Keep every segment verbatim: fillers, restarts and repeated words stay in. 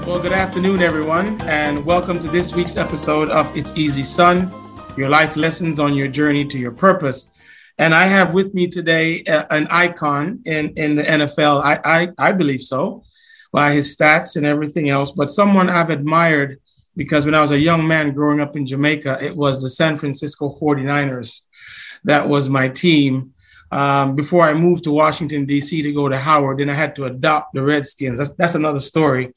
Well, good afternoon, everyone, and welcome to this week's episode of It's Easy, Son, your life lessons on your journey to your purpose. And I have with me today uh, an icon in, in the N F L. I, I, I believe so, by his stats and everything else, but someone I've admired because when I was a young man growing up in Jamaica, it was the San Francisco forty-niners. That was my team. Um, before I moved to Washington, D C to go to Howard, then I had to adopt the Redskins. That's, that's another story.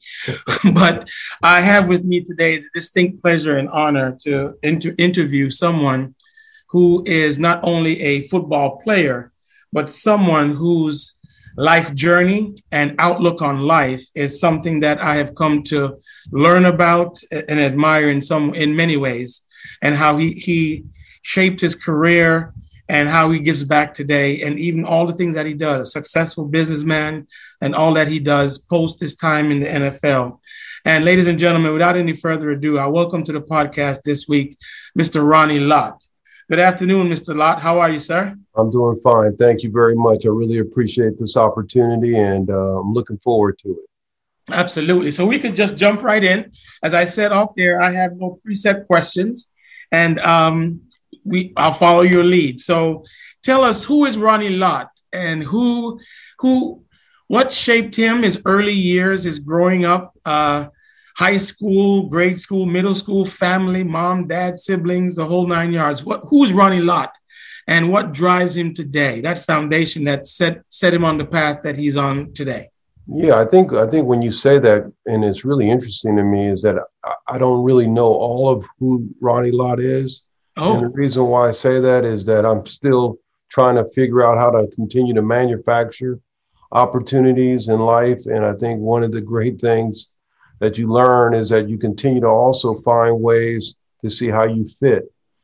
But I have with me today the distinct pleasure and honor to inter- interview someone who is not only a football player, but someone whose life journey and outlook on life is something that I have come to learn about and admire in some, in many ways, and how he, he shaped his career and how he gives back today, and even all the things that he does, a successful businessman, and all that he does post his time in the N F L. And ladies and gentlemen, without any further ado, I welcome to the podcast this week, Mister Ronnie Lott. Good afternoon, Mister Lott. How are you, sir? I'm doing fine. Thank you very much. I really appreciate this opportunity, and uh, I'm looking forward to it. Absolutely. So we could just jump right in. As I said off there, I have no preset questions, and um, we I'll follow your lead. So tell us, who is Ronnie Lott, and who who what shaped him, his early years, his growing up, uh, high school, grade school, middle school, family, mom, dad, siblings, the whole nine yards. What who is Ronnie Lott, and what drives him today? That foundation that set set him on the path that he's on today. Yeah, I think I think when you say that, and it's really interesting to me, is that I, I don't really know all of who Ronnie Lott is. Oh. And the reason why I say that is that I'm still trying to figure out how to continue to manufacture opportunities in life. And I think one of the great things that you learn is that you continue to also find ways to see how you fit.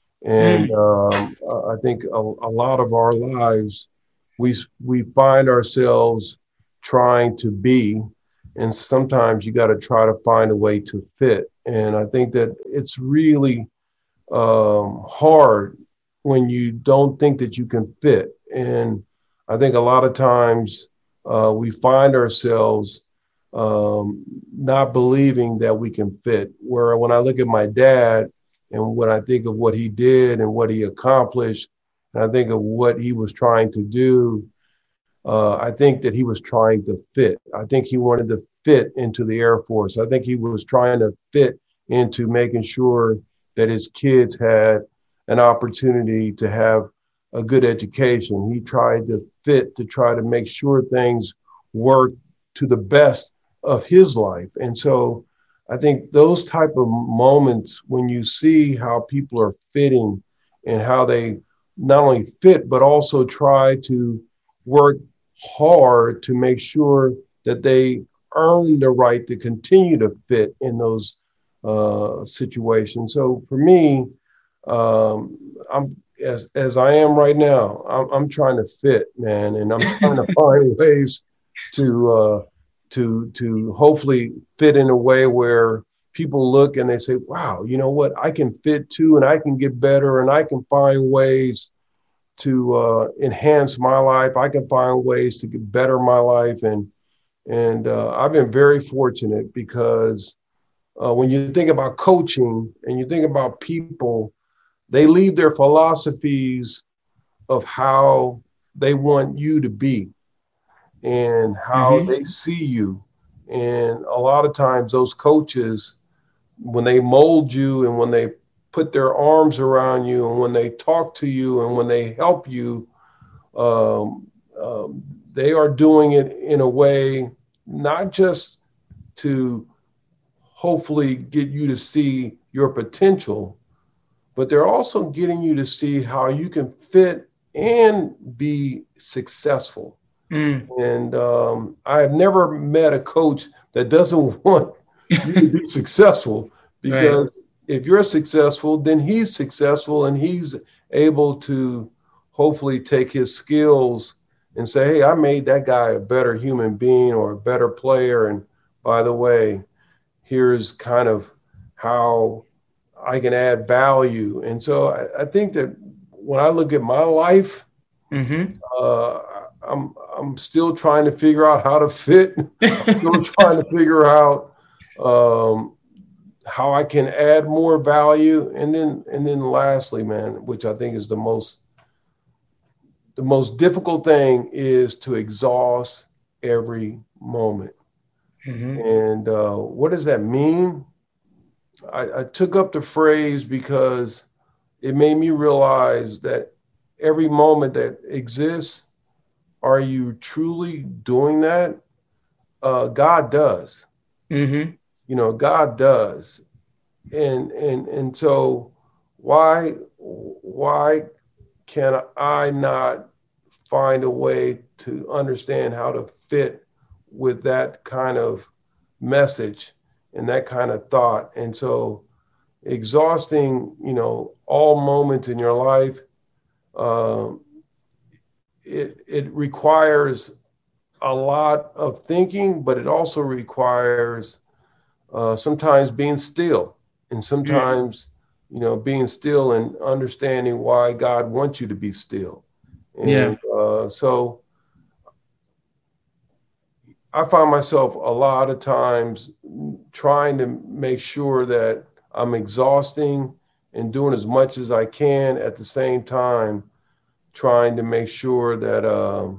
And um, I think a, a lot of our lives, we we find ourselves trying to be, and sometimes you got to try to find a way to fit. And I think that it's really um, hard when you don't think that you can fit. And I think a lot of times uh, we find ourselves um, not believing that we can fit. Where when I look at my dad and when I think of what he did and what he accomplished, and I think of what he was trying to do, uh, I think that he was trying to fit. I think he wanted to fit into the Air Force. I think he was trying to fit into making sure that his kids had an opportunity to have a good education. He tried to fit to try to make sure things worked to the best of his life. And so I think those type of moments when you see how people are fitting and how they not only fit, but also try to work hard to make sure that they earn the right to continue to fit in those uh, situations. So for me, um, I'm as as I am right now, I'm, I'm trying to fit, man, and I'm trying to find ways to uh, to to hopefully fit in a way where people look and they say, wow, you know what, I can fit too, and I can get better, and I can find ways to uh, enhance my life. I can find ways to get better my life. And and uh, I've been very fortunate because uh, when you think about coaching and you think about people, they leave their philosophies of how they want you to be and how mm-hmm. they see you. And a lot of times those coaches, when they mold you and when they put their arms around you and when they talk to you and when they help you, um, um, they are doing it in a way, not just to hopefully get you to see your potential, but they're also getting you to see how you can fit and be successful. Mm. And um, I've never met a coach that doesn't want you to be successful, because right. if you're successful, then he's successful and he's able to hopefully take his skills and say, hey, I made that guy a better human being or a better player. And by the way, here's kind of how I can add value. And so I, I think that when I look at my life, mm-hmm. uh, I'm I'm still trying to figure out how to fit. I'm still trying to figure out um, how I can add more value. And then, and then lastly, man, which I think is the most, the most difficult thing is to exhaust every moment. Mm-hmm. And uh, what does that mean? I, I took up the phrase because it made me realize that every moment that exists, are you truly doing that? Uh, God does. Mm-hmm. You know, God does. And and and so why why can I not find a way to understand how to fit with that kind of message and that kind of thought? And so exhausting, you know, all moments in your life, um, it it requires a lot of thinking, but it also requires uh, sometimes being still, and sometimes, you know, being still and understanding why God wants you to be still. And yeah. uh, so I find myself a lot of times trying to make sure that I'm exhausting and doing as much as I can at the same time, trying to make sure that um,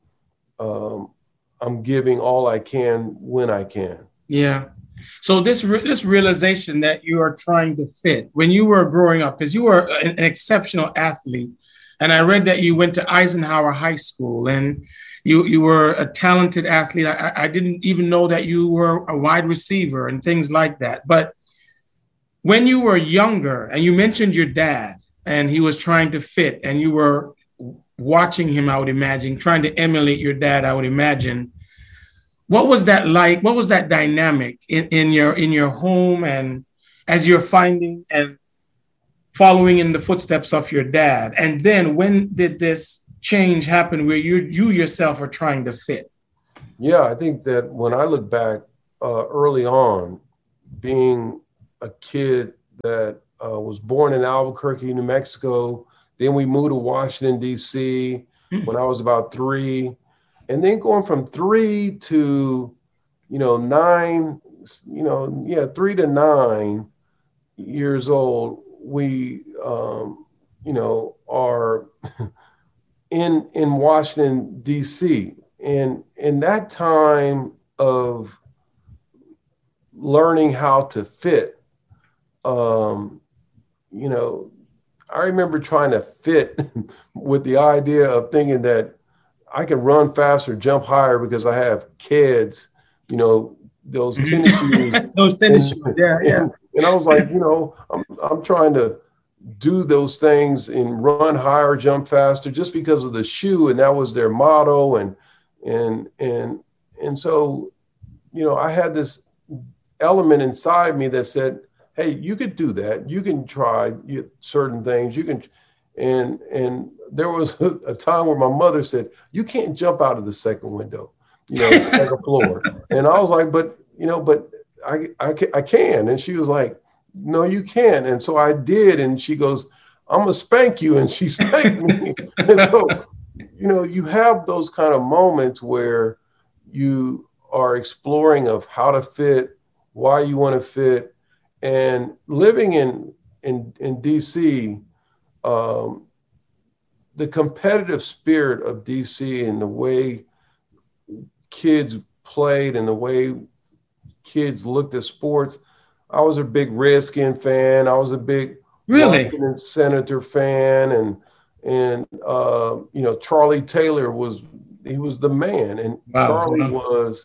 um, I'm giving all I can when I can. Yeah. So this re- this realization that you are trying to fit when you were growing up, because you were an, an exceptional athlete, and I read that you went to Eisenhower High School and you you were a talented athlete. I, I didn't even know that you were a wide receiver and things like that. But when you were younger, and you mentioned your dad, and he was trying to fit, and you were watching him, I would imagine, trying to emulate your dad, I would imagine. What was that like? What was that dynamic in, in your in your home, and as you're finding and following in the footsteps of your dad? And then when did this change happen where you you yourself are trying to fit? Yeah, I think that when I look back uh, early on, being a kid that uh, was born in Albuquerque, New Mexico, then we moved to Washington, D C mm-hmm. when I was about three. And then going from three to, you know, nine, you know, yeah, three to nine years old, we, um, you know, are in in Washington, D C. And in that time of learning how to fit, um, you know, I remember trying to fit with the idea of thinking that I can run faster, jump higher because I have kids, you know, those tennis shoes. those tennis and, shoes, yeah, yeah. And, and I was like, you know, I'm I'm trying to do those things and run higher, jump faster just because of the shoe. And that was their motto. And, and, and, and so, you know, I had this element inside me that said, hey, you could do that. You can try certain things. You can, and, and there was a, a time where my mother said, you can't jump out of the second window, you know, like a floor. And I was like, but, you know, but I, I, I can. And she was like, no, you can't. And so I did. And she goes, I'm going to spank you. And she spanked me. And so, you know, you have those kind of moments where you are exploring of how to fit, why you want to fit. And living in, in, in D C, um, the competitive spirit of D C and the way kids played and the way kids looked at sports. I was a big Redskin fan. I was a big really? Washington Senator fan. And, and uh, you know, Charlie Taylor was, he was the man. And wow, Charlie wow. was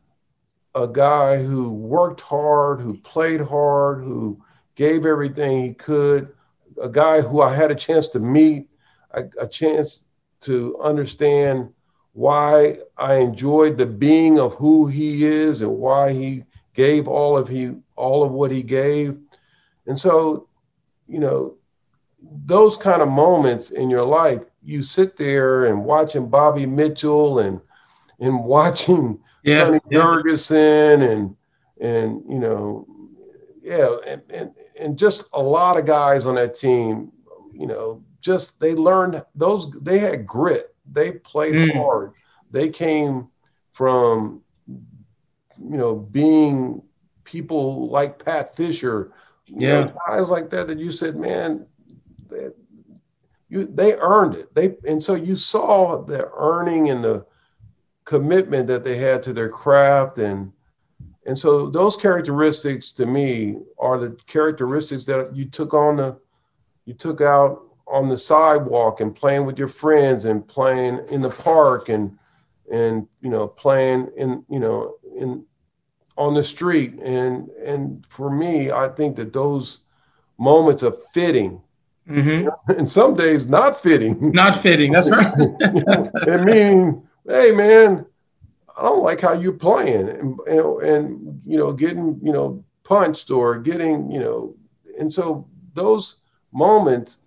a guy who worked hard, who played hard, who gave everything he could, a guy who I had a chance to meet, a, a chance to understand why I enjoyed the being of who he is and why he gave all of he all of what he gave. And so, you know, those kind of moments in your life, you sit there and watching Bobby Mitchell and and watching yeah, Sonny yeah. Jurgensen and and you know, yeah, and, and and just a lot of guys on that team, you know, just they learned those, they had grit, they played mm. hard, they came from, you know, being people like Pat Fisher, you yeah, know, guys like that, that you said, man, they, you, they earned it. They, and so you saw the earning and the commitment that they had to their craft. And, and so those characteristics to me are the characteristics that you took on the, you took out on the sidewalk and playing with your friends and playing in the park and, and, you know, playing in, you know, in, on the street. And, and for me, I think that those moments of fitting, mm-hmm. and some days not fitting, not fitting. That's right. And meaning, hey man, I don't like how you're playing, and, and, and, you know, getting, you know, punched or getting, you know, and so those moments,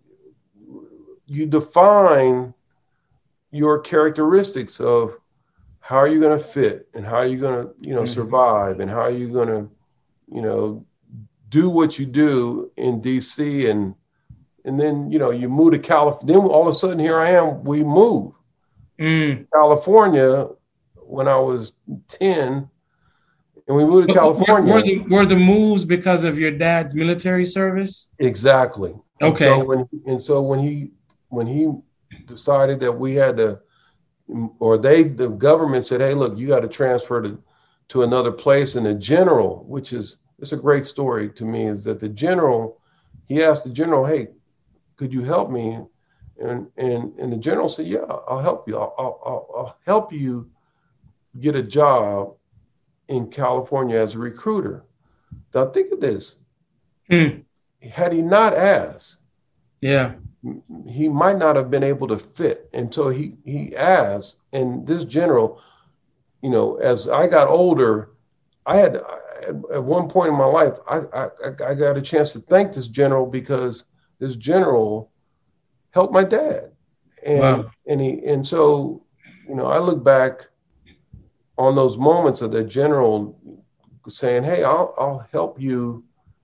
you define your characteristics of how are you going to fit and how are you going to, you know, mm-hmm. survive and how are you going to, you know, do what you do in D C and, and then, you know, you move to California, then all of a sudden here I am, we move mm. California when I was ten and we moved to but, California. Were the, were the moves because of your dad's military service? Exactly. Okay. And so when, and so when he, when he decided that we had to, or they, the government said, hey, look, you got to transfer to, to another place. And the general, which is, it's a great story to me, is that the general, he asked the general, hey, could you help me? And, and, and the general said, yeah, I'll help you. I'll, I'll, I'll help you get a job in California as a recruiter. Now think of this. Hmm. Had he not asked, yeah, he might not have been able to fit. And so he, he asked, and this general, you know, as I got older, I had, at one point in my life, I, I, I got a chance to thank this general because this general helped my dad. And, wow. and he, and so, you know, I look back on those moments of the general saying, hey, I'll, I'll help you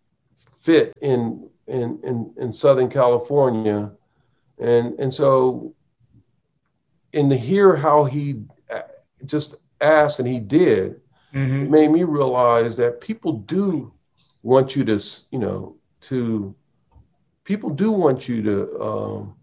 fit in, in, in, in Southern California. And, and so, and to hear how he just asked and he did, mm-hmm. it made me realize that people do want you to, you know, to, people do want you to um,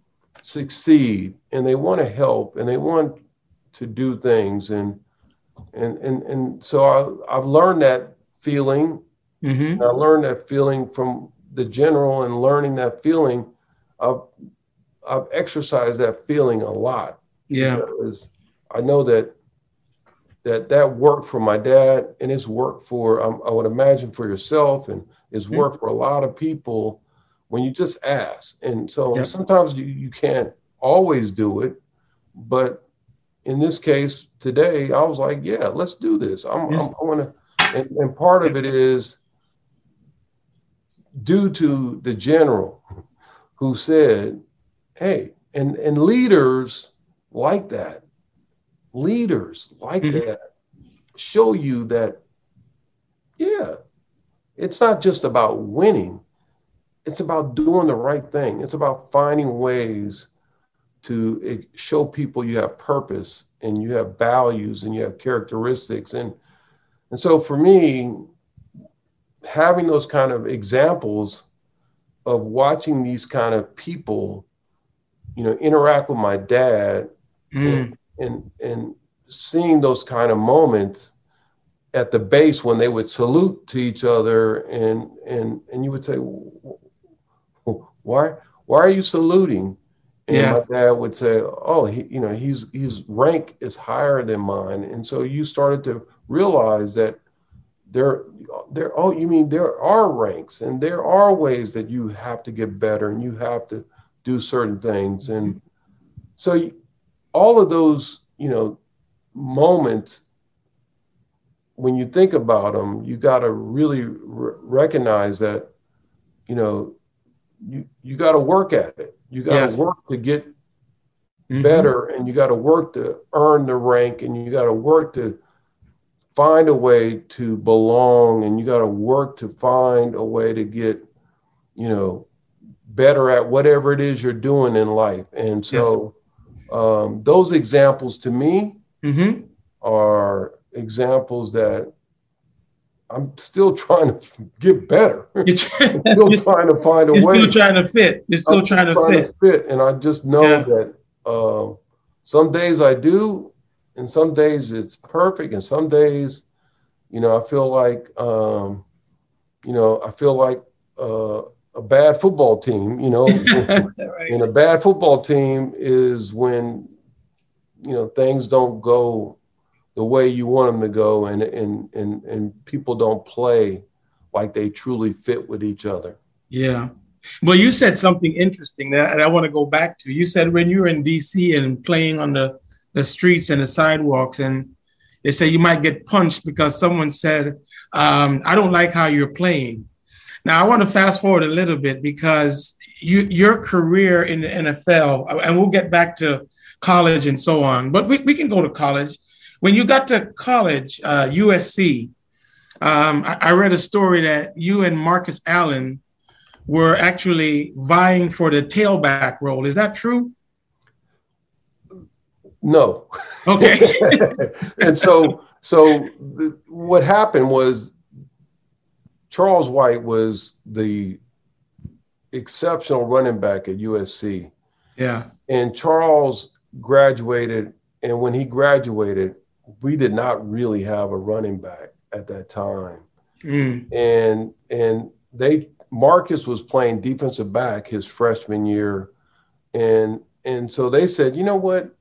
succeed, and they want to help, and they want to do things. And, and, and, and so I, I've learned that feeling. Mm-hmm. I learned that feeling from the general, and learning that feeling, I've, I've exercised that feeling a lot. Yeah. Because I know that that that worked for my dad, and it's worked for, um, I would imagine, for yourself, and it's mm-hmm. worked for a lot of people when you just ask. And so yeah. sometimes you, you can't always do it, but in this case today, I was like, yeah, let's do this. I'm, yes. I'm I want to, and, and part of it is due to the general who said, hey, and, and leaders like that, leaders like mm-hmm. that show you that, yeah, it's not just about winning. It's about doing the right thing. It's about finding ways to show people you have purpose and you have values and you have characteristics. And, and so for me, having those kind of examples of watching these kind of people, you know, interact with my dad mm. and, and, and seeing those kind of moments at the base when they would salute to each other, and, and, and you would say, why, why are you saluting? And yeah. my dad would say, oh, he, you know, he's, his rank is higher than mine. And so you started to realize that there, there, oh, you mean there are ranks, and there are ways that you have to get better, and you have to do certain things. And so all of those, you know, moments, when you think about them, you got to really r- recognize that, you know, you, you got to work at it. You got to yes. work to get mm-hmm. better, and you got to work to earn the rank, and you got to work to find a way to belong, and you got to work to find a way to get, you know, better at whatever it is you're doing in life. And so yes. um, those examples to me mm-hmm. are examples that I'm still trying to get better. You're trying, still you're, trying to find a you're way. You're still trying to fit. You're still I'm trying, to, trying fit. to fit. And I just know yeah. that uh, some days I do, and some days it's perfect. And some days, you know, I feel like, um, you know, I feel like uh, a bad football team, you know, right. And a bad football team is when, you know, things don't go the way you want them to go, and and and and people don't play like they truly fit with each other. Yeah. Well, you said something interesting that I want to go back to. You said when you were in D C and playing on the, the streets and the sidewalks, and they say you might get punched because someone said, um, I don't like how you're playing. Now, I want to fast forward a little bit because you, your career in the N F L, and we'll get back to college and so on, but we, we can go to college. When you got to college, uh, U S C, um, I, I read a story that you and Marcus Allen were actually vying for the tailback role. Is that true? No. Okay. And so, so the, what happened was Charles White was the exceptional running back at U S C. Yeah. And Charles graduated, and when he graduated, we did not really have a running back at that time. Mm. And and they Marcus was playing defensive back his freshman year. And and so they said, you know what?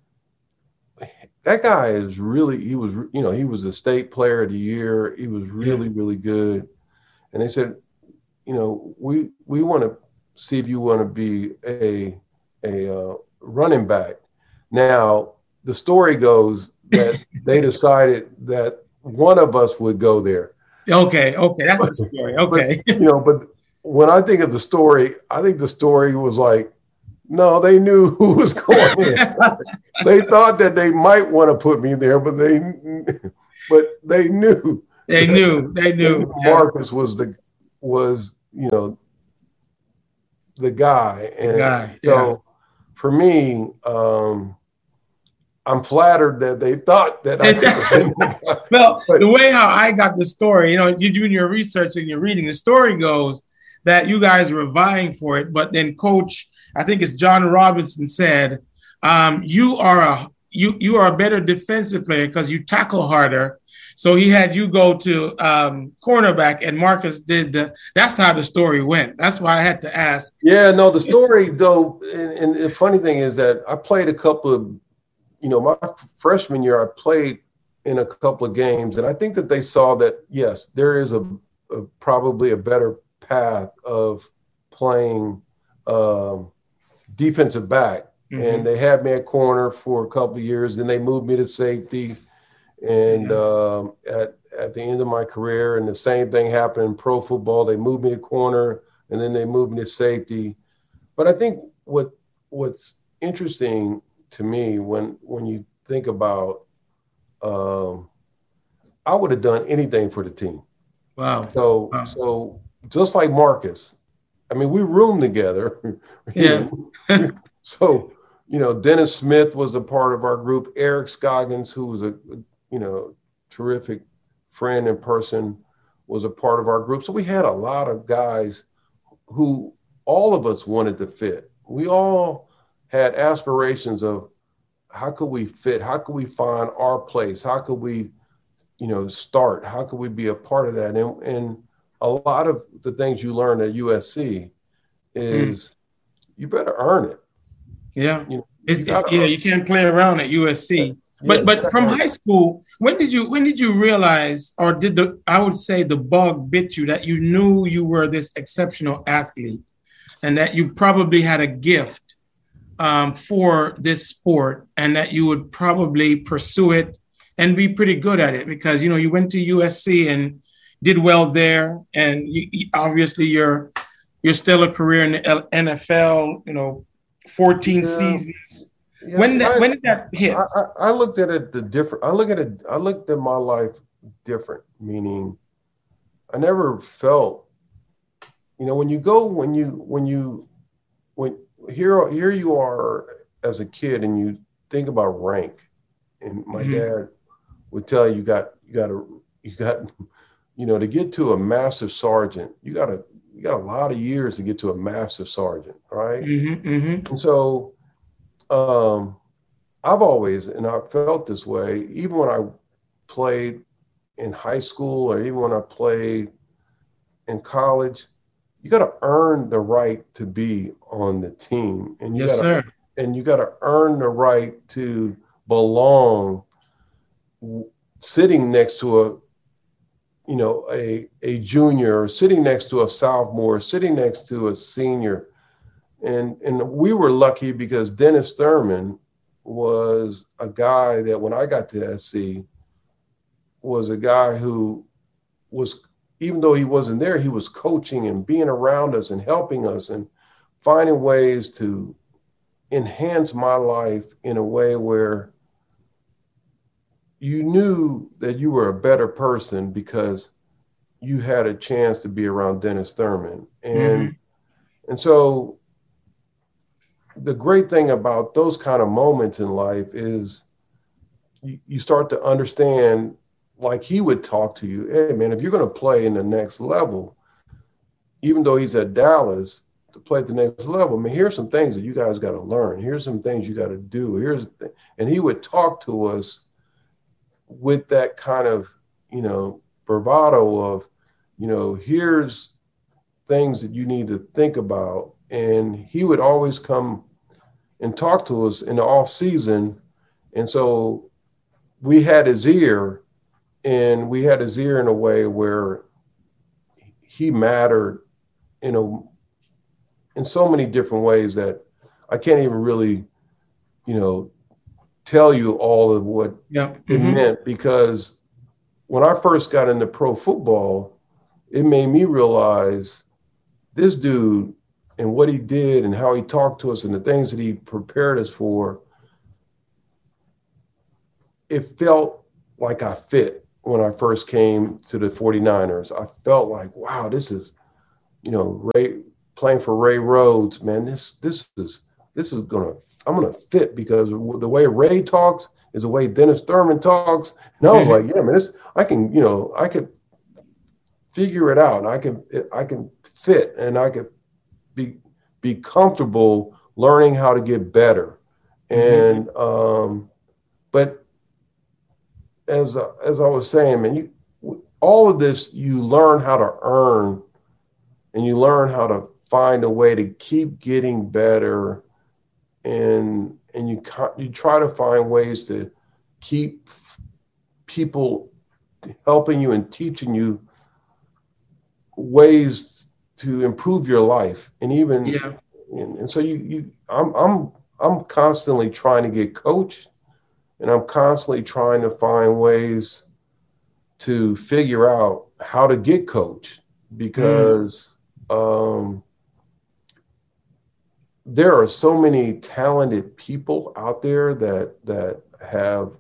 That guy is really, he was, you know, he was the state player of the year. He was really, yeah. really good. And they said, you know, we we want to see if you want to be a a uh, running back. Now, the story goes that they decided that one of us would go there. Okay, okay, that's the story. Okay. But, you know, but when I think of the story, I think the story was like, no, they knew who was going in. They thought that they might want to put me there, but they, but they knew. They knew. They knew. Marcus yeah. was the was you know the guy, and the guy, so yeah. for me, um, I'm flattered that they thought that I could. Well, but, the way how I got the story, you know, you're doing your research and you're reading. The story goes that you guys were vying for it, but then Coach, I think it's John Robinson, said, um, "You are a you you are a better defensive player because you tackle harder." So he had you go to um, cornerback, and Marcus did the. That's how the story went. That's why I had to ask. Yeah, no, the story though, and, and the funny thing is that I played a couple of, you know, my freshman year, I played in a couple of games, and I think that they saw that yes, there is a, a probably a better path of playing um, defensive back, mm-hmm. and they had me at corner for a couple of years. Then they moved me to safety. And um, at, at the end of my career, and the same thing happened in pro football. They moved me to corner, and then they moved me to safety. But I think what what's interesting to me when when you think about, um, I would have done anything for the team. Wow. So wow. so just like Marcus, I mean, we roomed together. Yeah. So you know, Dennis Smith was a part of our group. Eric Scoggins, who was a you know, terrific friend and person, was a part of our group. So we had a lot of guys who all of us wanted to fit. We all had aspirations of how could we fit? How could we find our place? How could we, you know, start? How could we be a part of that? And, and a lot of the things you learn at U S C is mm. you better earn it. Yeah. You know, it, you it's, yeah, you can't play around at U S C. But yeah, but from high school, when did you when did you realize, or did the I would say the bug bit you that you knew you were this exceptional athlete, and that you probably had a gift um, for this sport, and that you would probably pursue it and be pretty good at it because you know you went to U S C and did well there, and you, you, obviously your your stellar career in the N F L, you know, fourteen yeah. seasons. Yes, when that, I, when did that hit? I, I, I looked at it the different. I look at it. I looked at my life different. Meaning, I never felt. You know, when you go, when you, when you, when here, here you are as a kid, and you think about rank, and my mm-hmm. dad would tell you, you got, you got to, you got, you know, to get to a master sergeant, you got to, you got a lot of years to get to a master sergeant, right? Mm-hmm, mm-hmm. And so um, I've always, and I felt this way, even when I played in high school or even when I played in college, you got to earn the right to be on the team, and you Yes, got sir. to, and you got to earn the right to belong sitting next to a, you know, a, a junior, or sitting next to a sophomore, sitting next to a senior. And, and we were lucky because Dennis Thurman was a guy that when I got to S C was a guy who was, even though he wasn't there, he was coaching and being around us and helping us and finding ways to enhance my life in a way where you knew that you were a better person because you had a chance to be around Dennis Thurman. And, mm-hmm. and so the great thing about those kind of moments in life is you, you start to understand, like he would talk to you, hey man, if you're going to play in the next level, even though he's at Dallas, to play at the next level, I mean, here's some things that you guys got to learn. Here's some things you got to do. Here's the thing. And he would talk to us with that kind of, you know, bravado of, you know, here's things that you need to think about. And he would always come and talk to us in the off season. And so we had his ear, and we had his ear in a way where he mattered in a, in so many different ways that I can't even really, you know, tell you all of what yeah. it mm-hmm. meant, because when I first got into pro football, it made me realize this dude and what he did and how he talked to us and the things that he prepared us for, it felt like I fit when I first came to the 49ers. I felt like, wow, this is, you know, Ray playing for Ray Rhodes, man, this this is this is gonna I'm gonna fit because the way Ray talks is the way Dennis Thurman talks. And I was mm-hmm. like, yeah, man, this I can, you know, I can figure it out. I can I can fit, and I can be be comfortable learning how to get better. And mm-hmm. um, but as as I was saying, man, you all of this you learn how to earn, and you learn how to find a way to keep getting better, and and you you try to find ways to keep people helping you and teaching you ways to improve your life. And even yeah and, and so you you I'm I'm I'm constantly trying to get coached, and I'm constantly trying to find ways to figure out how to get coached, because mm. um there are so many talented people out there that that have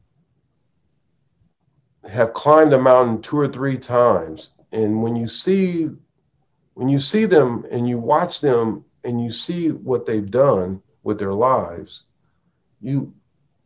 have climbed the mountain two or three times. And when you see when you see them and you watch them and you see what they've done with their lives, you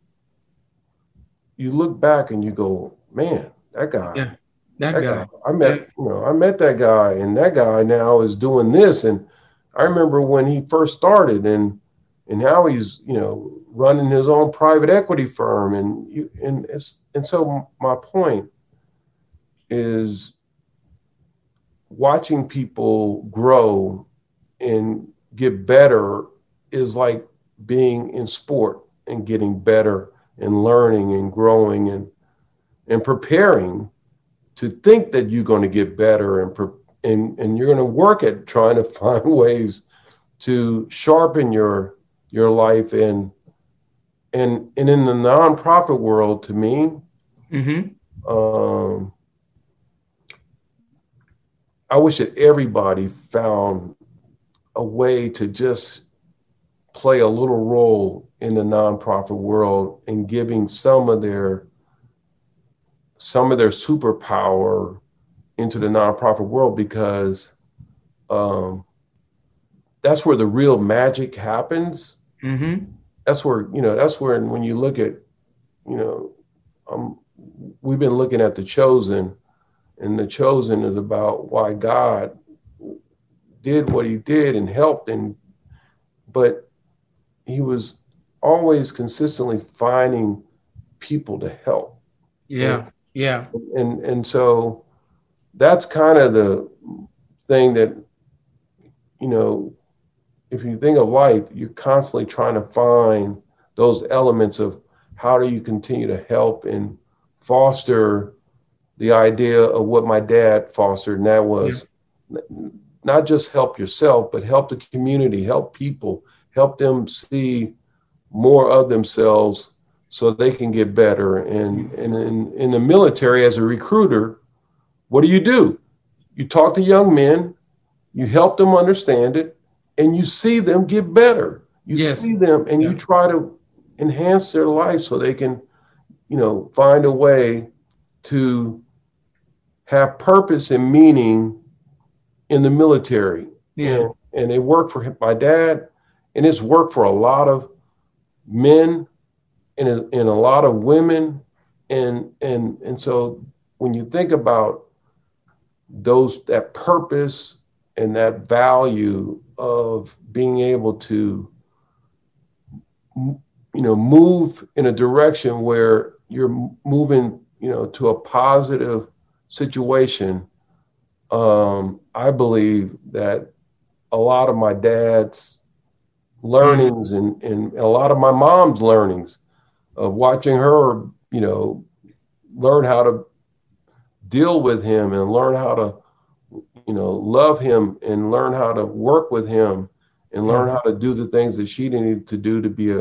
you look back and you go, man, that guy, yeah, that, that guy. guy, I met, yeah. you know, I met that guy, and that guy now is doing this. And I remember when he first started, and and now he's, you know, running his own private equity firm. And you, and it's, and so my point is watching people grow and get better is like being in sport and getting better and learning and growing and and preparing to think that you're going to get better, and and and you're going to work at trying to find ways to sharpen your your life. And and and in the nonprofit world, to me, mm-hmm. um, I wish that everybody found a way to just play a little role in the nonprofit world in giving some of their some of their superpower into the nonprofit world, because um, that's where the real magic happens. Mm-hmm. That's where, you know, that's where when you look at, you know, um, we've been looking at The Chosen, and The Chosen is about why God did what he did and helped, and but he was always consistently finding people to help. Yeah, and, yeah. And and so that's kind of the thing that, you know, if you think of life, you're constantly trying to find those elements of how do you continue to help and foster the idea of what my dad fostered, and that was yeah. not just help yourself, but help the community, help people, help them see more of themselves so they can get better. And, and in, in the military, as a recruiter, what do you do? You talk to young men, you help them understand it, and you see them get better. You yes. see them and yeah. you try to enhance their life so they can, you know, find a way to have purpose and meaning in the military. Yeah. And, and it worked for my dad, and it's worked for a lot of men and a, and a lot of women. And, and, and so when you think about those, that purpose and that value of being able to, you know, move in a direction where you're moving, you know, to a positive situation, um, I believe that a lot of my dad's learnings and, and a lot of my mom's learnings of watching her, you know, learn how to deal with him and learn how to, you know, love him and learn how to work with him and learn how to do the things that she needed to do to be a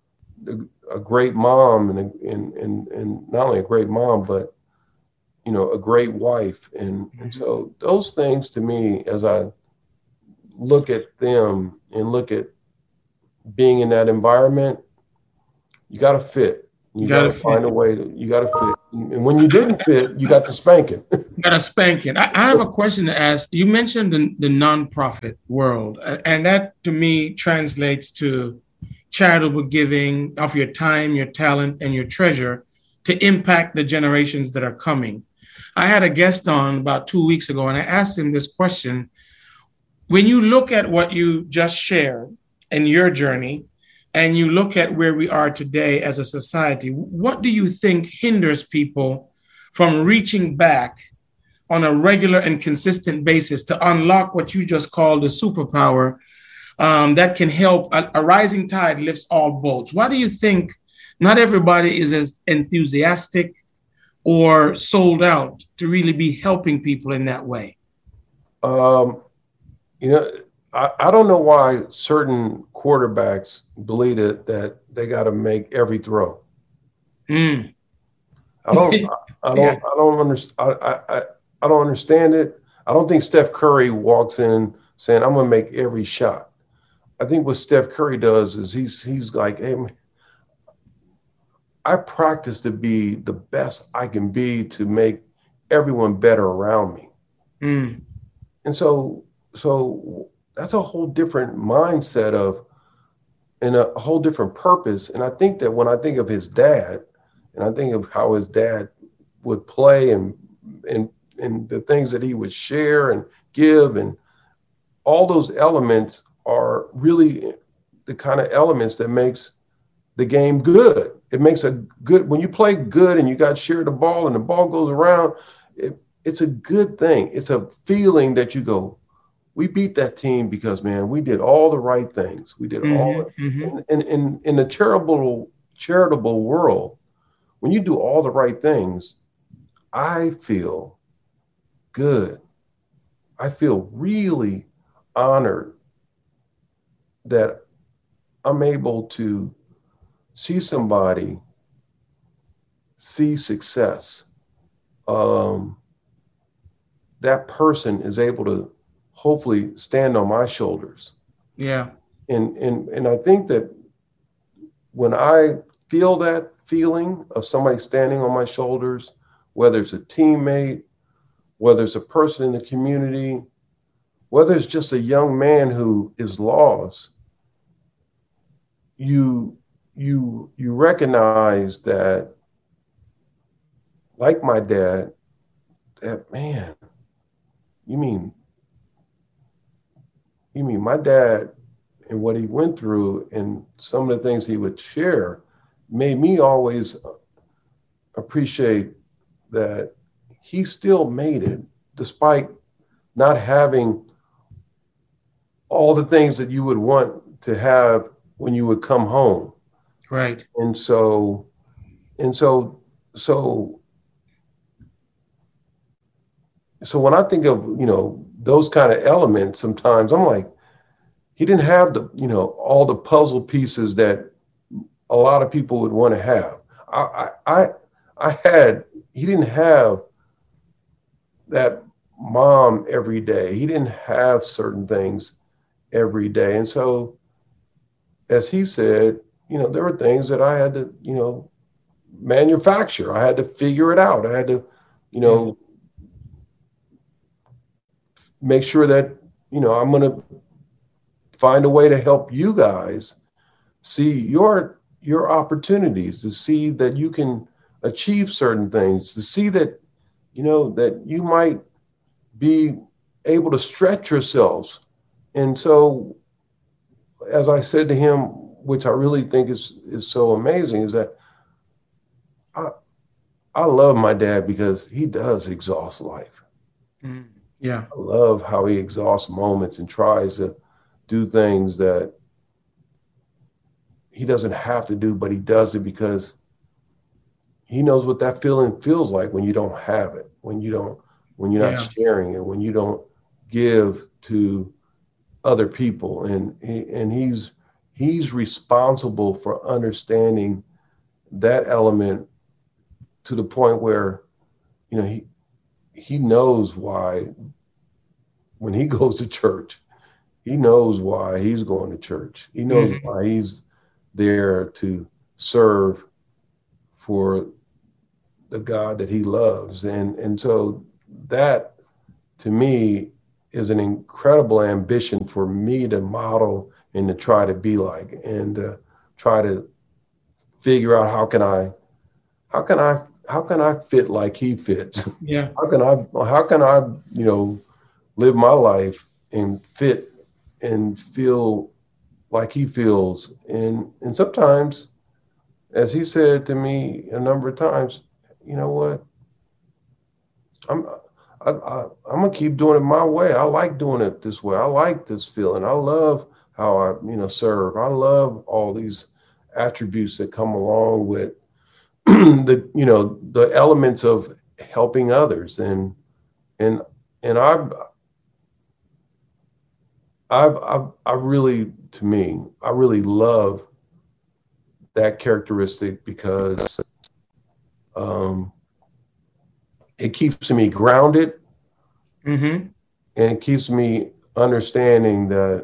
a great mom and, a, and and and not only a great mom, but, you know, a great wife. And, and so those things to me, as I look at them and look at being in that environment, you got to fit. You, you got to find a way to, you got to fit. And when you didn't fit, you got the spanking. You got a spanking. I, I have a question to ask. You mentioned the, the nonprofit world, and that to me translates to charitable giving of your time, your talent, and your treasure to impact the generations that are coming. I had a guest on about two weeks ago, and I asked him this question. When you look at what you just shared in your journey, and you look at where we are today as a society, what do you think hinders people from reaching back on a regular and consistent basis to unlock what you just called the superpower um, that can help? A, a rising tide lifts all boats. Why do you think not everybody is as enthusiastic or sold out to really be helping people in that way? Um, you know, I, I don't know why certain quarterbacks believe it, that they got to make every throw. Mm. I don't, I, I don't, yeah. I don't understand. I, I, I don't understand it. I don't think Steph Curry walks in saying, I'm going to make every shot. I think what Steph Curry does is he's, he's like, hey, man, I practice to be the best I can be to make everyone better around me. Mm. And so, so that's a whole different mindset of, and a whole different purpose. And I think that when I think of his dad, and I think of how his dad would play and, and, and the things that he would share and give, and all those elements are really the kind of elements that makes the game good. It makes a good, when you play good and you got share the ball and the ball goes around, it, it's a good thing. It's a feeling that you go, we beat that team because, man, we did all the right things. We did mm-hmm, all, mm-hmm. in, in, in the charitable, charitable world, when you do all the right things, I feel good. I feel really honored that I'm able to see somebody see success. Um, that person is able to hopefully stand on my shoulders. Yeah. And, and, and I think that when I feel that feeling of somebody standing on my shoulders, whether it's a teammate, whether it's a person in the community, whether it's just a young man who is lost, you, you, you recognize that, like my dad, that, man, you mean, you mean my dad and what he went through and some of the things he would share made me always appreciate that he still made it despite not having all the things that you would want to have when you would come home. Right. And so, and so, so, so when I think of, you know, those kind of elements, sometimes I'm like, he didn't have the, you know, all the puzzle pieces that a lot of people would want to have. I, I, I had, he didn't have that mom every day. He didn't have certain things every day. And so, as he said, you know, there were things that I had to, you know, manufacture. I had to figure it out. I had to, you know, make sure that, you know, I'm going to find a way to help you guys see your, your opportunities, to see that you can achieve certain things, to see that, you know, that you might be able to stretch yourselves. And so, as I said to him, which I really think is, is so amazing, is that I, I love my dad because he does exhaust life. Mm, yeah. I love how he exhausts moments and tries to do things that he doesn't have to do, but he does it because he knows what that feeling feels like when you don't have it, when you don't, when you're not yeah. sharing it, when you don't give to other people. And he, and he's he's responsible for understanding that element to the point where, you know, he he knows why when he goes to church, he knows why he's going to church. He knows mm-hmm. why he's there to serve for the God that he loves. And, and so that, to me, is an incredible ambition for me to model and to try to be like, and uh, try to figure out how can I, how can I, how can I fit like he fits? Yeah. How can I, how can I, you know, live my life and fit and feel like he feels? And, and sometimes, as he said to me a number of times, you know what, I'm, I, I, I'm gonna keep doing it my way. I like doing it this way. I like this feeling. I love how I, you know, serve. I love all these attributes that come along with the, you know, the elements of helping others. And, and, and I've, I've, I've, I really, to me, I really love that characteristic because um, it keeps me grounded, mm-hmm. and it keeps me understanding that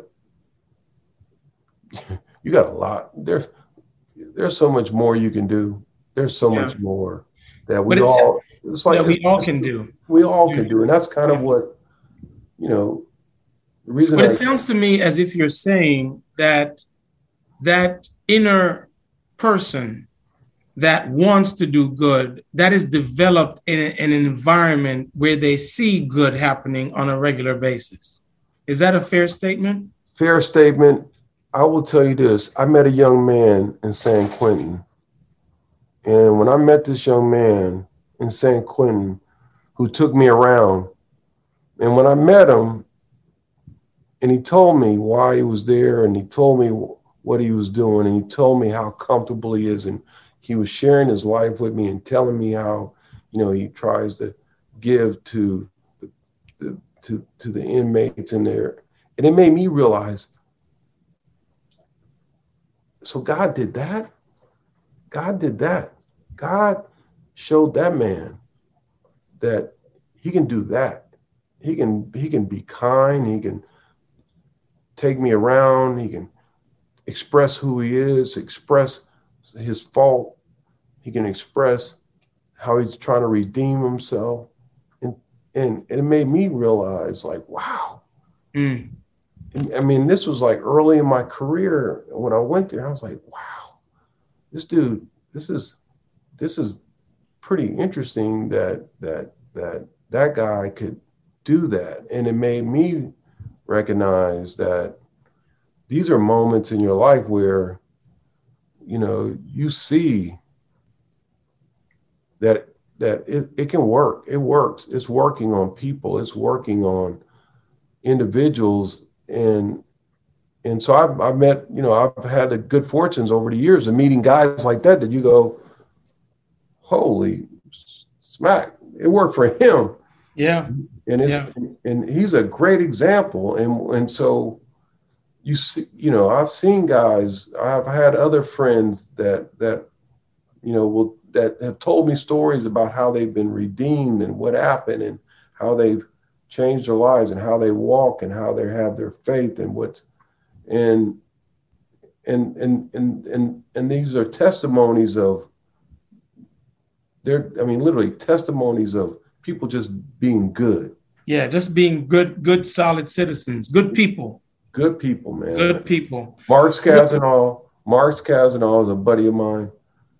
you got a lot. There's there's so much more you can do. There's so yeah. much more that we it's, all it's like that we it's, all can do. We all can do, and that's kind of what, you know, the reason. But it I, sounds to me as if you're saying that that inner person that wants to do good, that is developed in, a, in an environment where they see good happening on a regular basis. Is that a fair statement? Fair statement. I will tell you this. I met a young man in San Quentin. And when I met this young man in San Quentin who took me around, and when I met him and he told me why he was there, and he told me what he was doing, and he told me how comfortable he is, and he was sharing his life with me and telling me how, you know, he tries to give to the, the to to the inmates in there. And it made me realize, so God did that. God did that. God showed that man that he can do that. He can he can be kind. He can take me around. He can express who he is, express his fault. He can express how he's trying to redeem himself. And, and, and it made me realize, like, wow. Mm. And, I mean, this was like early in my career. When I went there, I was like, wow, this dude, this is, this is pretty interesting that, that, that that guy could do that. And it made me recognize that these are moments in your life where, you know, you see that that it, it can work. It works. It's working on people. It's working on individuals. And and so I've, I've met, you know, I've had the good fortunes over the years of meeting guys like that, that you go, holy smack, it worked for him. Yeah. And it's, yeah. and he's a great example. And, and so you see, you know, I've seen guys, I've had other friends that, that, you know, will, that have told me stories about how they've been redeemed and what happened and how they've changed their lives and how they walk and how they have their faith and what's, and, and, and, and, and, and these are testimonies of, they're, I mean, literally testimonies of people just being good. Yeah, just being good, good, solid citizens, good people. Good people, man. Good people. Marks Casanall, Marks Casanall is a buddy of mine.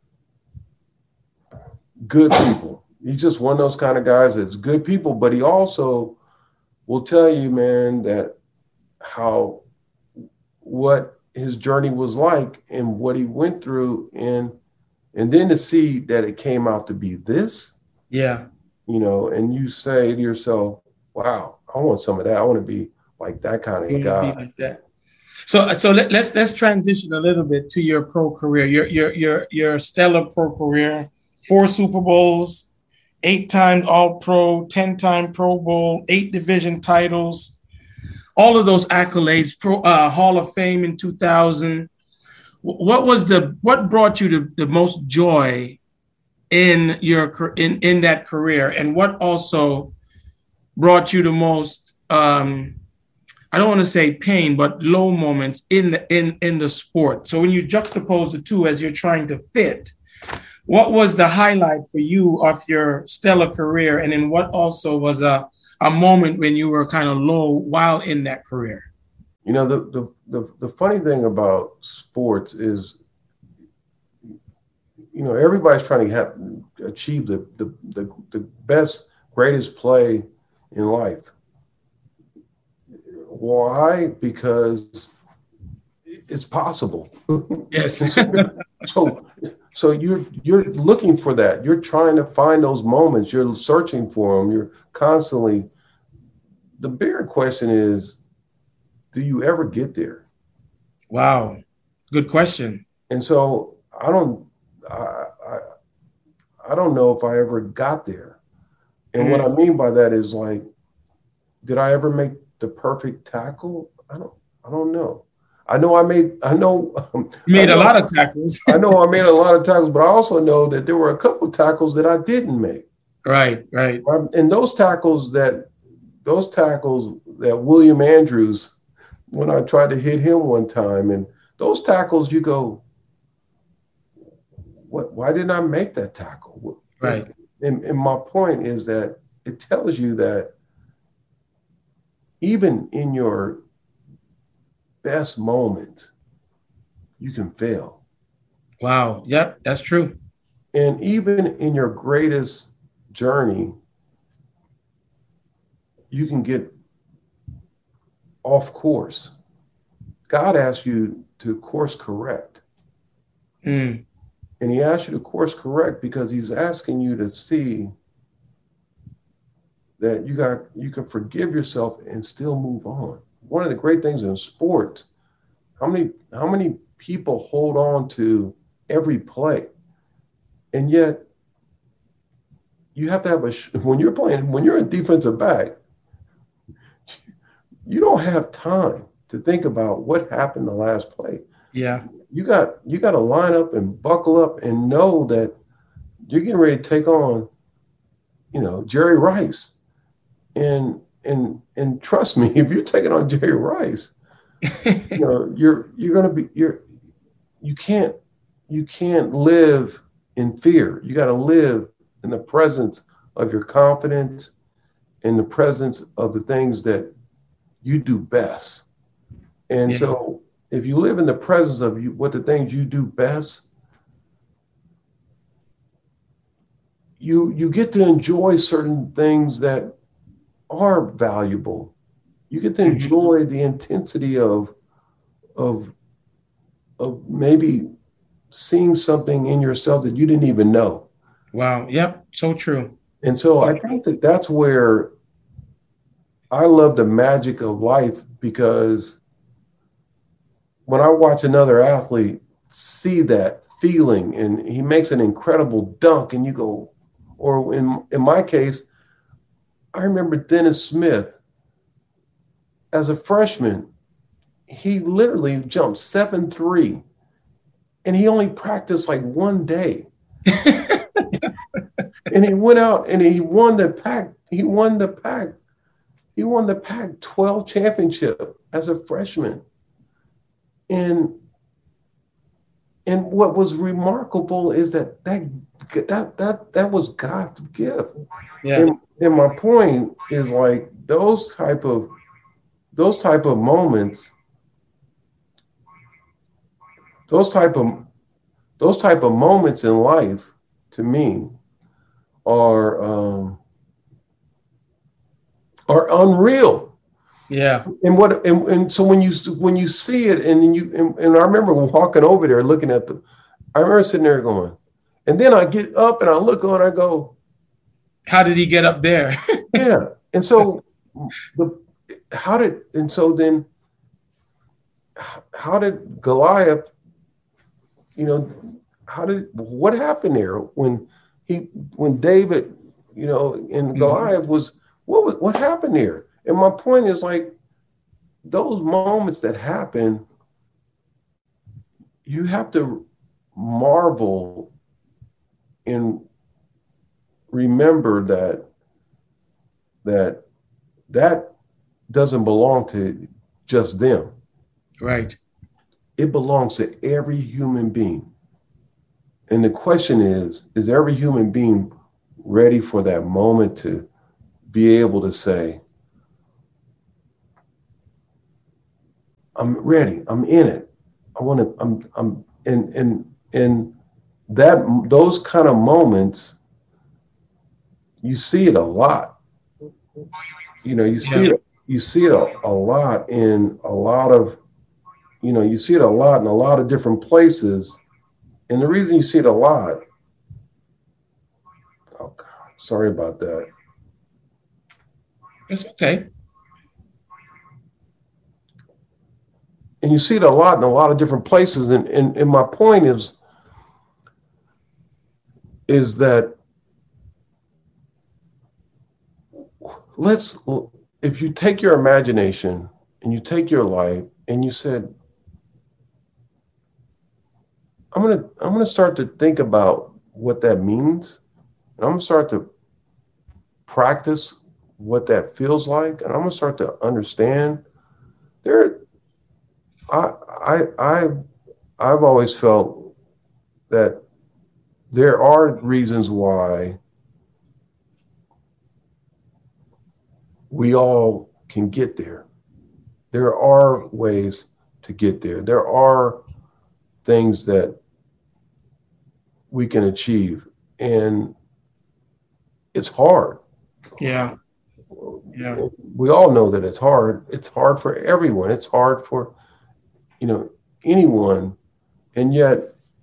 Good people. He's just one of those kind of guys that's good people, but he also will tell you, man, that how, what his journey was like and what he went through, and and then to see that it came out to be this. Yeah. You know, and you say to yourself, wow, I want some of that. I want to be like that kind of guy. Like that. So, so let, let's let's transition a little bit to your pro career, your your your your stellar pro career. Four Super Bowls, eight times All-Pro, ten-time Pro Bowl, eight division titles, all of those accolades. Pro uh, Hall of Fame in two thousand. What was the what brought you to the most joy in your in in that career, and what also brought you the most um, I don't want to say pain, but low moments in the in in the sport? So when you juxtapose the two as you're trying to fit, what was the highlight for you of your stellar career, and then what also was a a moment when you were kind of low while in that career? You know, the the the, the funny thing about sports is, you know, everybody's trying to have achieve the the the, the best, greatest play in life. Why? Because it's possible. Yes. so so you're you're looking for that. You're trying to find those moments. You're searching for them. You're constantly. The bigger question is, do you ever get there? Wow, good question. And so I don't I I, I don't know if I ever got there. And mm-hmm. what I mean by that is, like, did I ever make the perfect tackle? I don't I don't know. I know I made, I know. Um, you made I know, a lot of tackles. I know I made a lot of tackles, but I also know that there were a couple of tackles that I didn't make. Right, right. Um, and those tackles that, those tackles that William Andrews, when I tried to hit him one time, and those tackles, you go, what? Why didn't I make that tackle? Right. And, and my point is that it tells you that even in your best moment, you can fail. Wow. Yep, that's true. And even in your greatest journey, you can get off course. God asks you to course correct. Mm. And he asks you to course correct because he's asking you to see that you got you can forgive yourself and still move on. One of the great things in sport, how many how many people hold on to every play, and yet you have to have a when you're playing when you're a defensive back, you don't have time to think about what happened the last play. Yeah, you got you got to line up and buckle up and know that you're getting ready to take on, you know, Jerry Rice, and. And and trust me, if you're taking on Jerry Rice, you know, you're you're gonna be you're you can't you can't live in fear. You got to live in the presence of your confidence, in the presence of the things that you do best. And yeah. So if you live in the presence of you, what the things you do best, you you get to enjoy certain things that are valuable. You get to enjoy the intensity of of of maybe seeing something in yourself that you didn't even know. Wow. Yep. So true. And so I think that that's where I love the magic of life, because when I watch another athlete see that feeling and he makes an incredible dunk and you go, or in, in my case, I remember Dennis Smith as a freshman, he literally jumped seven three and he only practiced like one day. And he went out and he won the Pac, he won the Pac, he won the Pac twelve championship as a freshman. And and what was remarkable is that that that that, that was God's gift. Yeah. And, and my point is, like, those type of those type of moments, those type of those type of moments in life, to me, are um, are unreal. Yeah. And what and, and so when you when you see it, and then you and, and I remember walking over there looking at the, I remember sitting there going, and then I get up and I look on, I go, how did he get up there? Yeah. And so the how did and so then how did Goliath, you know, how did what happened there when he when David, you know, and mm-hmm. Goliath was what was what happened there? And my point is, like, those moments that happen, you have to marvel and remember that that that doesn't belong to just them. Right. It belongs to every human being. And the question is, is every human being ready for that moment to be able to say, I'm ready, I'm in it. I want to, I'm, I'm, and, and, and that, those kind of moments, you see it a lot. You know, you see yeah. it, you see it a, a lot in a lot of, you know, you see it a lot in a lot of different places. And the reason you see it a lot, oh God, sorry about that. It's okay. And you see it a lot in a lot of different places. And, and, and my point is, is that let's, if you take your imagination and you take your life and you said, I'm going to, I'm going to start to think about what that means. And I'm going to start to practice what that feels like. And I'm going to start to understand there. I, I, I, I've always felt that there are reasons why we all can get there. There are ways to get there. There are things that we can achieve, and it's hard. Yeah. Yeah. We all know that it's hard. It's hard for everyone. It's hard for, you know, anyone. And yet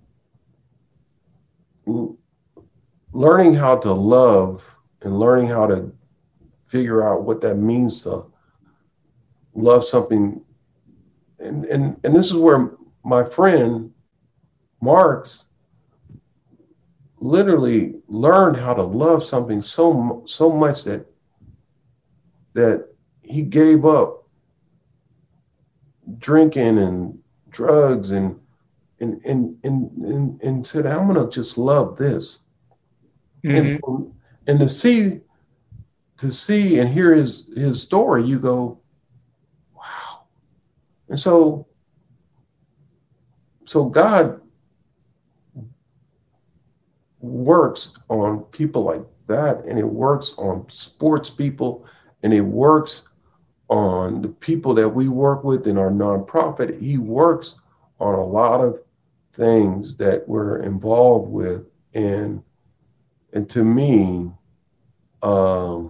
l- learning how to love and learning how to figure out what that means to love something. And, and, and this is where my friend Marks literally learned how to love something so, so much that, that he gave up drinking and drugs and, and, and, and, and, and said, I'm going to just love this. Mm-hmm. And, and to see, to see and hear his, his story, you go, wow. And so, so God works on people like that, and it works on sports people, and it works on the people that we work with in our nonprofit. He works on a lot of things that we're involved with, and and to me, um,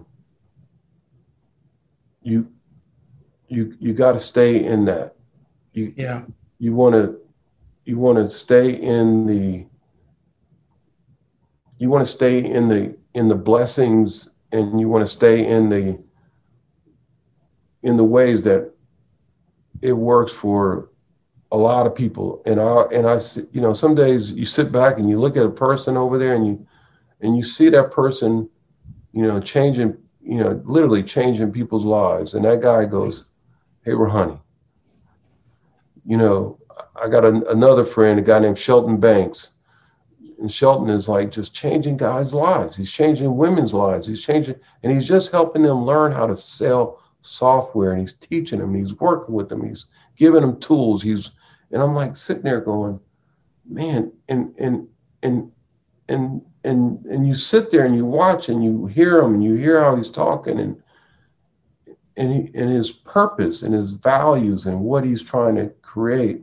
you you you got to stay in that. You yeah. You want to you want to stay in the you want to stay in the in the blessings, and you want to stay in the in the ways that it works for a lot of people. And I and I you know, some days you sit back and you look at a person over there, and you and you see that person, you know, changing, you know, literally changing people's lives. And that guy goes, "Hey, Ronnie, you know, I got an, another friend, a guy named Shelton Banks. And Shelton is like just changing guys' lives. He's changing women's lives. He's changing, and he's just helping them learn how to sell software. And he's teaching them. He's working with them. He's giving them tools. He's, and I'm like sitting there going, man, and and and and and and you sit there and you watch and you hear him and you hear how he's talking, and and he, and his purpose and his values and what he's trying to create.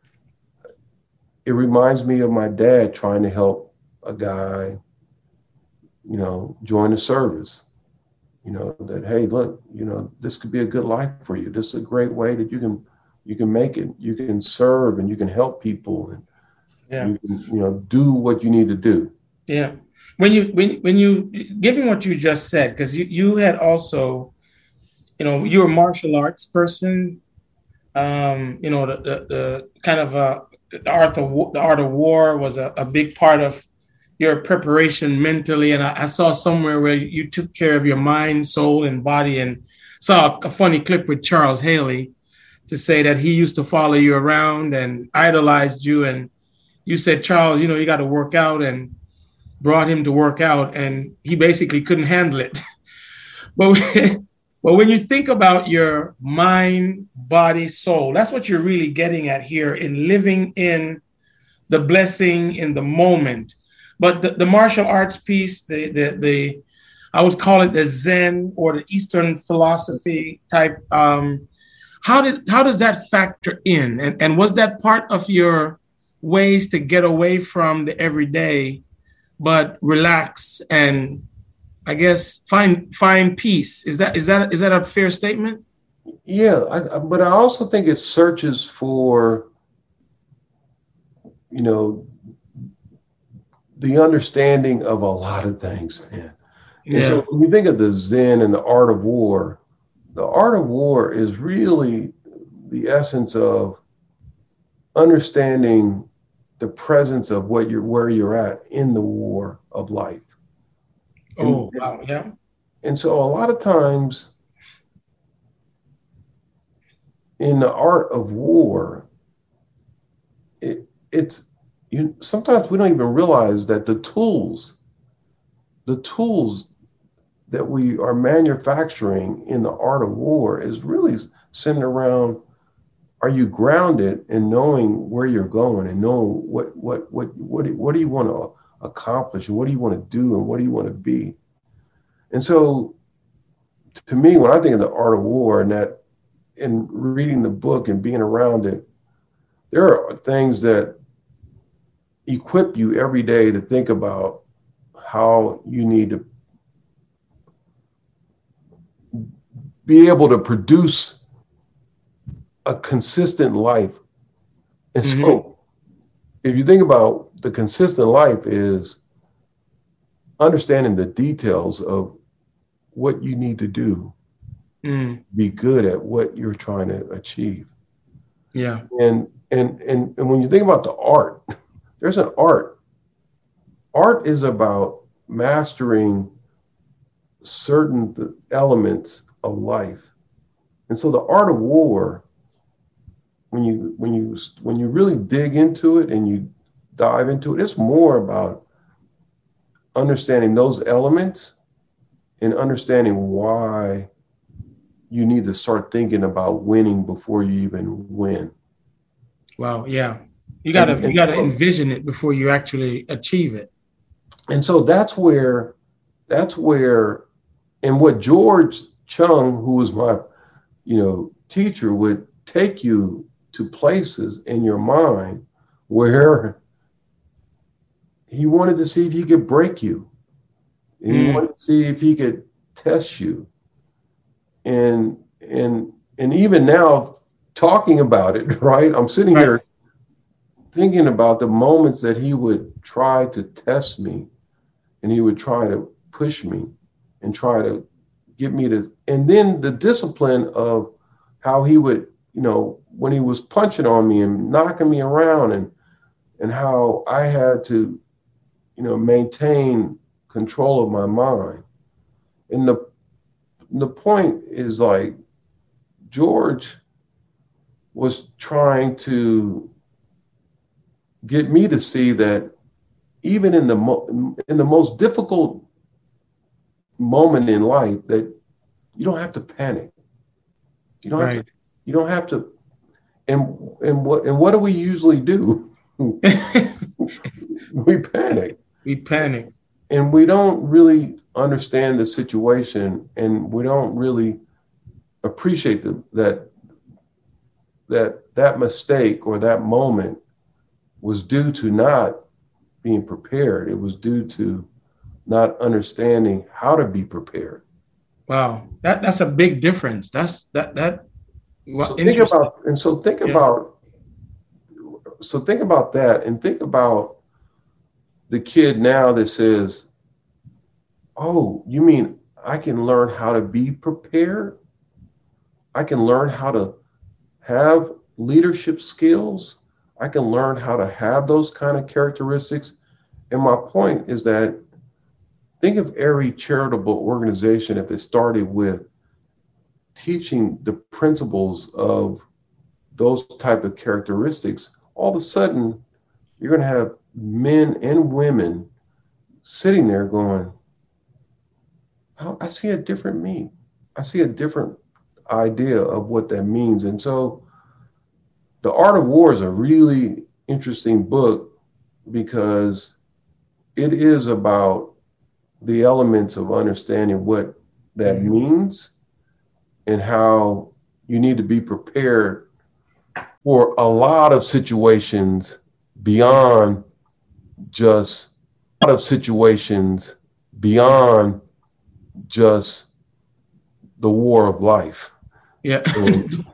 It reminds me of my dad trying to help a guy, you know, join the service, you know, that, hey, look, you know, this could be a good life for you. This is a great way that you can, you can make it, you can serve and you can help people, and yeah. you can, you know, do what you need to do. Yeah. When you, when, when you, given what you just said, because you, you had also, you know, you're a martial arts person, um, you know, the, the, the kind of, uh, The art of the art of war was a, a big part of your preparation mentally. And I, I saw somewhere where you took care of your mind, soul, and body, and saw a, a funny clip with Charles Haley to say that he used to follow you around and idolized you. And you said, Charles, you know, you got to work out, and brought him to work out, and he basically couldn't handle it. But But when you think about your mind, body, soul, that's what you're really getting at here in living in the blessing in the moment. But the, the martial arts piece, the, the, the, I would call it the Zen or the Eastern philosophy type. Um, how did, how does that factor in? And, and was that part of your ways to get away from the everyday, but relax and, I guess, find find peace? Is that is that is that a fair statement? Yeah, I, but I also think it searches for, you know, the understanding of a lot of things, man. And yeah. So when you think of the Zen and the art of war, the art of war is really the essence of understanding the presence of what you're where you're at in the war of life. Oh, and, wow, yeah. And so a lot of times in the art of war, it, it's, you. sometimes we don't even realize that the tools, the tools that we are manufacturing in the art of war is really centered around, are you grounded in knowing where you're going and knowing what, what, what, what, what do you want to accomplish, and what do you want to do, and what do you want to be? And so to me, when I think of the art of war, and that in reading the book and being around it, there are things that equip you every day to think about how you need to be able to produce a consistent life. And mm-hmm. so if you think about the consistent life is understanding the details of what you need to do, mm. be good at what you're trying to achieve. Yeah. And, and, and, and when you think about the art, there's an art. Art is about mastering certain elements of life. And so the art of war, when you, when you, when you really dig into it and you dive into it, it's more about understanding those elements and understanding why you need to start thinking about winning before you even win. Wow, yeah. You gotta and, and, you gotta envision it before you actually achieve it. And so that's where that's where and what George Chung, who was my, you know, teacher, would take you to places in your mind where he wanted to see if he could break you. And he mm. wanted to see if he could test you. And and and even now, talking about it, right? I'm sitting right. here thinking about the moments that he would try to test me, and he would try to push me and try to get me to, and then the discipline of how he would, you know, when he was punching on me and knocking me around, and and how I had to, you know, maintain control of my mind. And the the point is, like, George was trying to get me to see that even in the mo- in the most difficult moment in life, that you don't have to panic. You don't right. have to. You don't have to. And and what and what do we usually do? We panic. We panic, and we don't really understand the situation, and we don't really appreciate the, that that that mistake or that moment was due to not being prepared. It was due to not understanding how to be prepared. Wow, that that's a big difference. That's that that. So think about and so think yeah. about so think about that, and think about the kid now that says, "Oh, you mean I can learn how to be prepared? I can learn how to have leadership skills. I can learn how to have those kind of characteristics." And my point is that, think of every charitable organization if it started with teaching the principles of those type of characteristics. All of a sudden, you're going to have men and women sitting there going, oh, I see a different me. I see a different idea of what that means. And so The Art of War is a really interesting book because it is about the elements of understanding what that mm-hmm. means and how you need to be prepared for a lot of situations beyond just a lot of situations beyond just the war of life. Yeah. and,